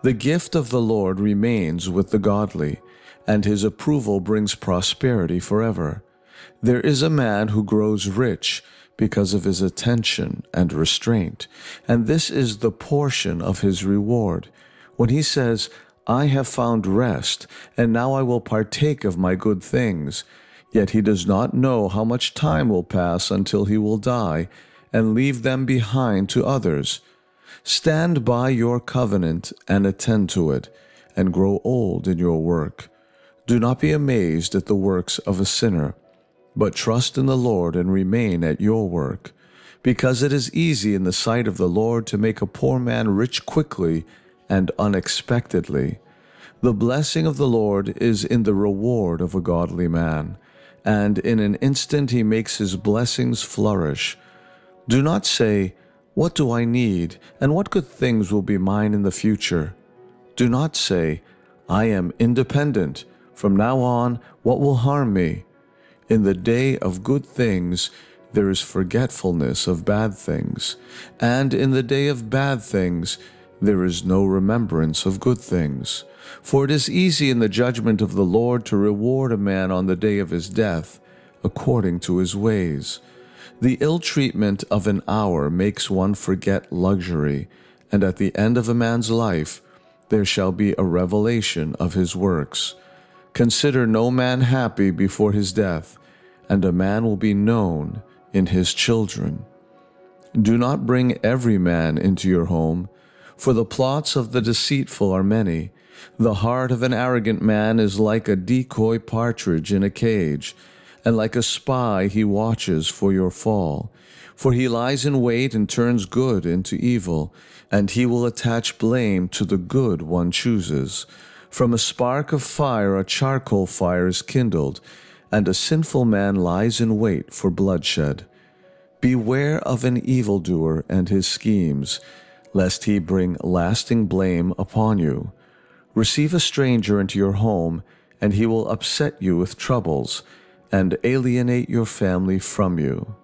The gift of the Lord remains with the godly, and his approval brings prosperity forever. There is a man who grows rich because of his attention and restraint, and this is the portion of his reward. When he says, I have found rest, and now I will partake of my good things, yet he does not know how much time will pass until he will die, and leave them behind to others. Stand by your covenant and attend to it, and grow old in your work. Do not be amazed at the works of a sinner, but trust in the Lord and remain at your work, because it is easy in the sight of the Lord to make a poor man rich quickly and unexpectedly. The blessing of the Lord is in the reward of a godly man, and in an instant he makes his blessings flourish. Do not say, What do I need, and what good things will be mine in the future? Do not say, I am independent. From now on, what will harm me? In the day of good things, there is forgetfulness of bad things, and in the day of bad things, there is no remembrance of good things. For it is easy in the judgment of the Lord to reward a man on the day of his death, according to his ways. The ill treatment of an hour makes one forget luxury, and at the end of a man's life, there shall be a revelation of his works. Consider no man happy before his death, and a man will be known in his children. Do not bring every man into your home, for the plots of the deceitful are many. The heart of an arrogant man is like a decoy partridge in a cage, and like a spy he watches for your fall. For he lies in wait and turns good into evil, and he will attach blame to the good one chooses. From a spark of fire a charcoal fire is kindled, and a sinful man lies in wait for bloodshed. Beware of an evildoer and his schemes, lest he bring lasting blame upon you. Receive a stranger into your home, and he will upset you with troubles, and alienate your family from you.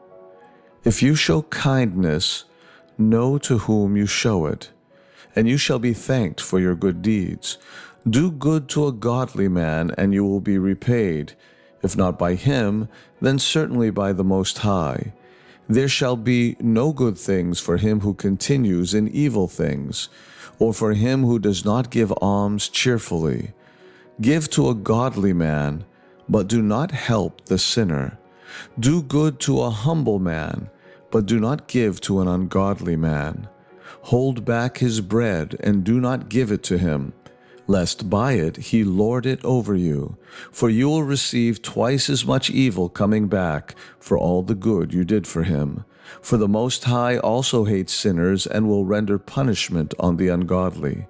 If you show kindness, know to whom you show it, and you shall be thanked for your good deeds. Do good to a godly man, and you will be repaid, if not by him, then certainly by the Most High. There shall be no good things for him who continues in evil things, or for him who does not give alms cheerfully. Give to a godly man, but do not help the sinner. Do good to a humble man, but do not give to an ungodly man. Hold back his bread, and do not give it to him, lest by it he lord it over you. For you will receive twice as much evil coming back for all the good you did for him. For the Most High also hates sinners, and will render punishment on the ungodly.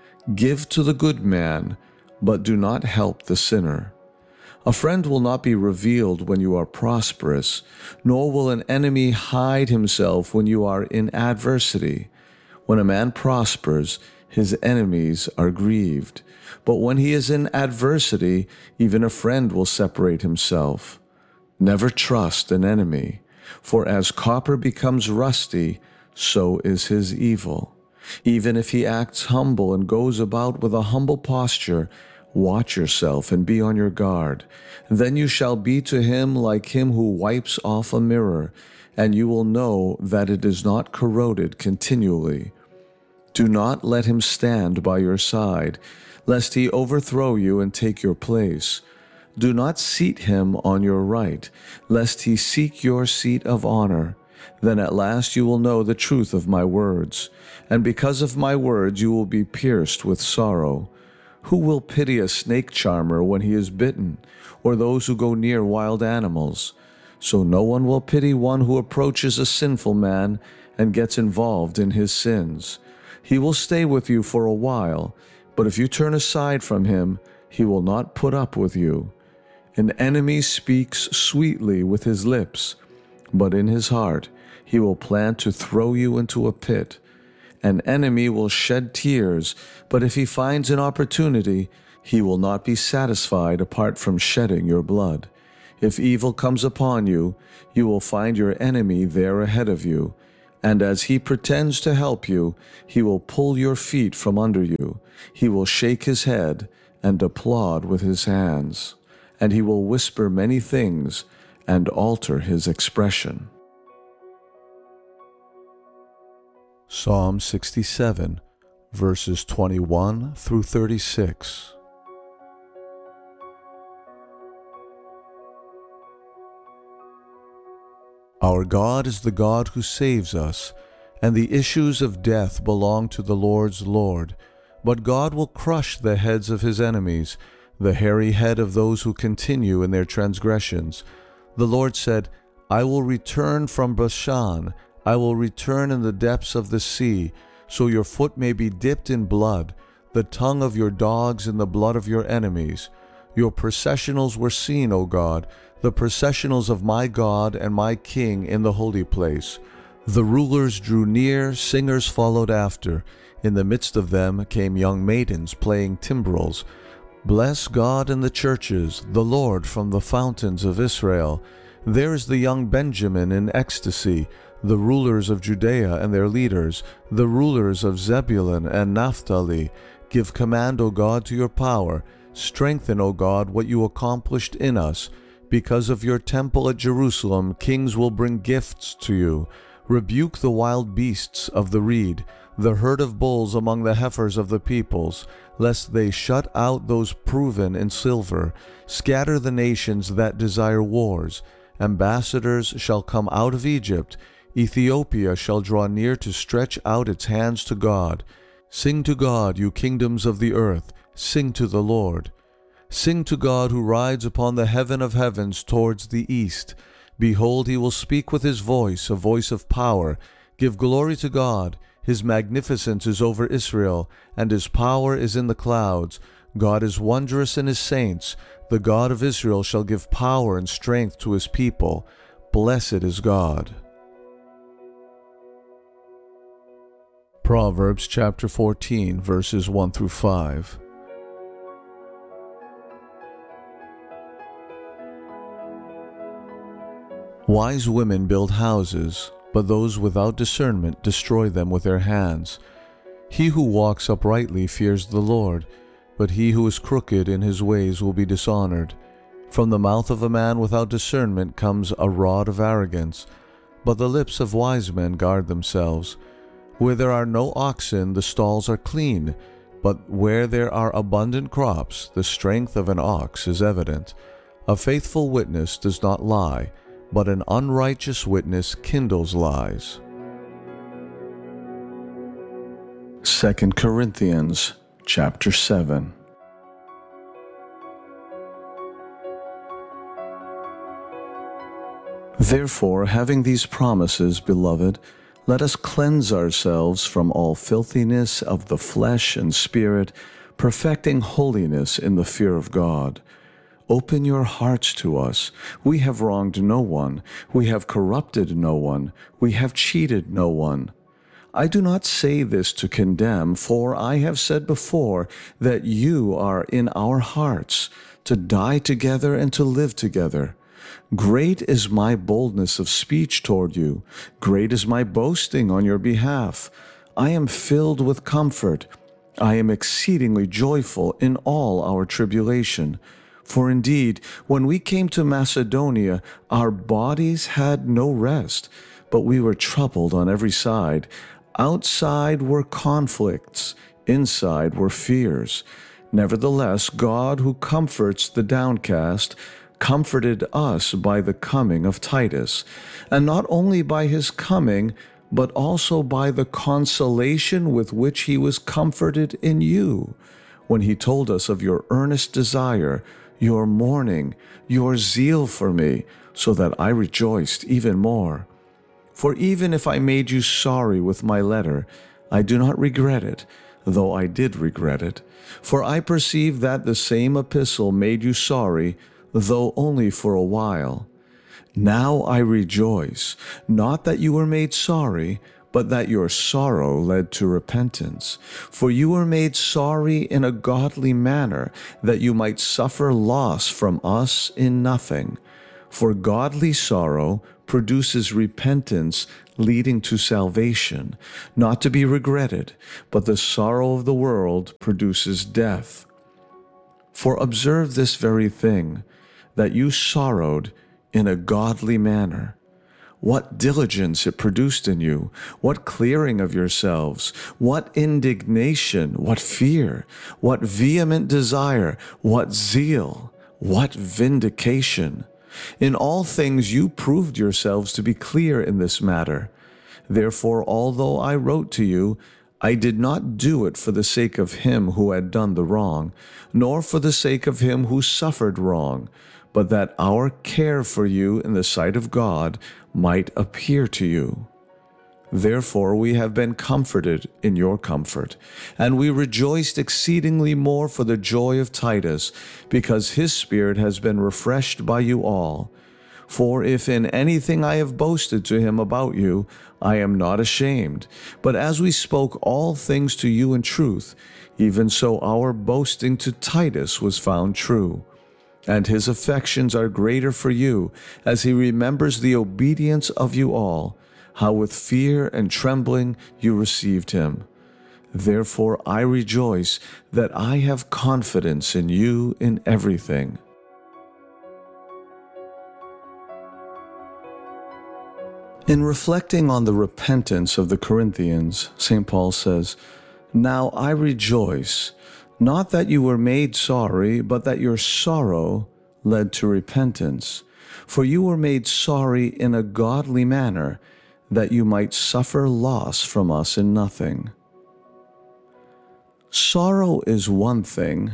Give to the good man, but do not help the sinner. A friend will not be revealed when you are prosperous, nor will an enemy hide himself when you are in adversity. When a man prospers, his enemies are grieved. But when he is in adversity, even a friend will separate himself. Never trust an enemy, for as copper becomes rusty, so is his evil. Even if he acts humble and goes about with a humble posture, watch yourself and be on your guard. Then you shall be to him like him who wipes off a mirror, and you will know that it is not corroded continually. Do not let him stand by your side, lest he overthrow you and take your place. Do not seat him on your right, lest he seek your seat of honor. Then at last you will know the truth of my words, and because of my words you will be pierced with sorrow. Who will pity a snake charmer when he is bitten, or those who go near wild animals? So no one will pity one who approaches a sinful man and gets involved in his sins. He will stay with you for a while, but if you turn aside from him, he will not put up with you. An enemy speaks sweetly with his lips, but in his heart he will plan to throw you into a pit. An enemy will shed tears, but if he finds an opportunity, he will not be satisfied apart from shedding your blood. If evil comes upon you, you will find your enemy there ahead of you. And as he pretends to help you, he will pull your feet from under you. He will shake his head and applaud with his hands. And he will whisper many things and alter his expression. Psalm 67, verses 21 through 36. Our God is the God who saves us, and the issues of death belong to the Lord's Lord. But God will crush the heads of his enemies, the hairy head of those who continue in their transgressions. The Lord said, I will return from Bashan, I will return in the depths of the sea, so your foot may be dipped in blood, the tongue of your dogs in the blood of your enemies. Your processionals were seen, O God, the processionals of my God and my King in the holy place. The rulers drew near, singers followed after. In the midst of them came young maidens playing timbrels. Bless God in the churches, the Lord from the fountains of Israel. There is the young Benjamin in ecstasy, the rulers of Judea and their leaders, the rulers of Zebulun and Naphtali. Give command, O God, to your power. Strengthen, O God, what you accomplished in us. Because of your temple at Jerusalem, kings will bring gifts to you. Rebuke the wild beasts of the reed, the herd of bulls among the heifers of the peoples, lest they shut out those proven in silver. Scatter the nations that desire wars. Ambassadors shall come out of Egypt. Ethiopia shall draw near to stretch out its hands to God. Sing to God, you kingdoms of the earth. Sing to the Lord. Sing to God who rides upon the heaven of heavens towards the east. Behold, he will speak with his voice, a voice of power. Give glory to God. His magnificence is over Israel, and his power is in the clouds. God is wondrous in his saints. The God of Israel shall give power and strength to his people. Blessed is God. Proverbs chapter 14, verses 1 through 5. Wise women build houses, but those without discernment destroy them with their hands. He who walks uprightly fears the Lord, but he who is crooked in his ways will be dishonored. From the mouth of a man without discernment comes a rod of arrogance, but the lips of wise men guard themselves. Where there are no oxen, the stalls are clean, but where there are abundant crops, the strength of an ox is evident. A faithful witness does not lie, but an unrighteous witness kindles lies. 2 Corinthians chapter 7. Therefore, having these promises, beloved, let us cleanse ourselves from all filthiness of the flesh and spirit, perfecting holiness in the fear of God. Open your hearts to us. We have wronged no one. We have corrupted no one. We have cheated no one. I do not say this to condemn, for I have said before that you are in our hearts, to die together and to live together. Great is my boldness of speech toward you. Great is my boasting on your behalf. I am filled with comfort. I am exceedingly joyful in all our tribulation. For indeed, when we came to Macedonia, our bodies had no rest, but we were troubled on every side. Outside were conflicts, inside were fears. Nevertheless, God, who comforts the downcast, comforted us by the coming of Titus, and not only by his coming, but also by the consolation with which he was comforted in you, when he told us of your earnest desire, your mourning, your zeal for me, so that I rejoiced even more. For even if I made you sorry with my letter, I do not regret it, though I did regret it. For I perceive that the same epistle made you sorry, though only for a while. Now I rejoice, not that you were made sorry, but that your sorrow led to repentance. For you were made sorry in a godly manner, that you might suffer loss from us in nothing. For godly sorrow produces repentance leading to salvation, not to be regretted, but the sorrow of the world produces death. For observe this very thing, that you sorrowed in a godly manner. What diligence it produced in you, what clearing of yourselves, what indignation, what fear, what vehement desire, what zeal, what vindication. In all things you proved yourselves to be clear in this matter. Therefore, although I wrote to you, I did not do it for the sake of him who had done the wrong, nor for the sake of him who suffered wrong, but that our care for you in the sight of God might appear to you. Therefore we have been comforted in your comfort, and we rejoiced exceedingly more for the joy of Titus, because his spirit has been refreshed by you all. For if in anything I have boasted to him about you, I am not ashamed. But as we spoke all things to you in truth, even so our boasting to Titus was found true. And his affections are greater for you, as he remembers the obedience of you all, how with fear and trembling you received him. Therefore I rejoice that I have confidence in you in everything. In reflecting on the repentance of the Corinthians, St. Paul says, "Now I rejoice, not that you were made sorry, but that your sorrow led to repentance. For you were made sorry in a godly manner, that you might suffer loss from us in nothing." Sorrow is one thing.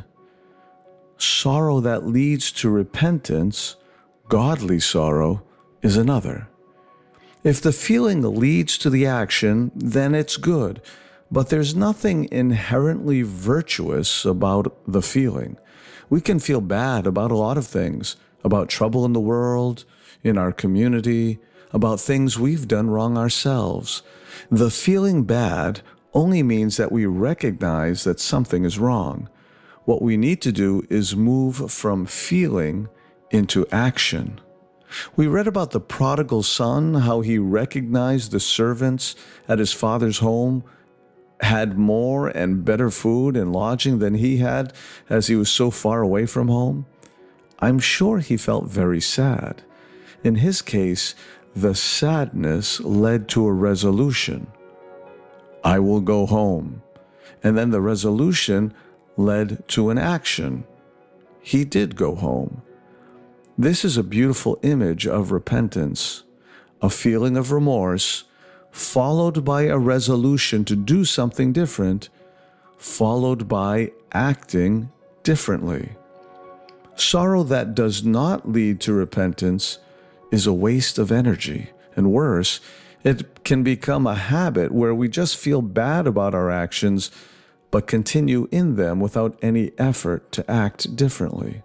Sorrow that leads to repentance, godly sorrow, is another. If the feeling leads to the action, then it's good, but there's nothing inherently virtuous about the feeling. We can feel bad about a lot of things, about trouble in the world, in our community, about things we've done wrong ourselves. The feeling bad only means that we recognize that something is wrong. What we need to do is move from feeling into action. We read about the prodigal son, how he recognized the servants at his father's home had more and better food and lodging than he had, as he was so far away from home. I'm sure he felt very sad. In his case, the sadness led to a resolution. I will go home. And then the resolution led to an action. He did go home. This is a beautiful image of repentance, a feeling of remorse, followed by a resolution to do something different, followed by acting differently. Sorrow that does not lead to repentance is a waste of energy, and worse, it can become a habit where we just feel bad about our actions, but continue in them without any effort to act differently.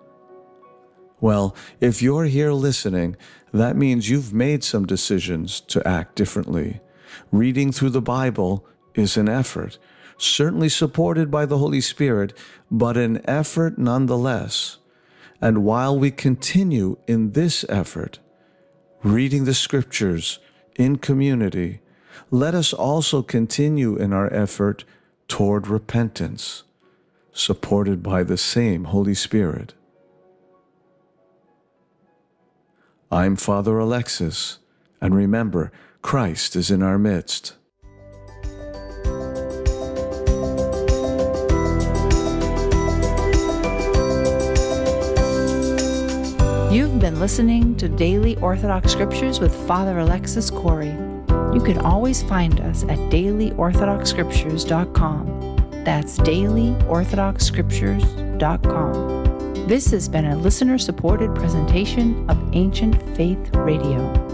Well, if you're here listening, that means you've made some decisions to act differently. Reading through the Bible is an effort, certainly supported by the Holy Spirit, but an effort nonetheless. And while we continue in this effort, reading the Scriptures in community, let us also continue in our effort toward repentance, supported by the same Holy Spirit. I'm Father Alexis, and remember, Christ is in our midst. You've been listening to Daily Orthodox Scriptures with Father Alexis Corey. You can always find us at dailyorthodoxscriptures.com. That's dailyorthodoxscriptures.com. This has been a listener-supported presentation of Ancient Faith Radio.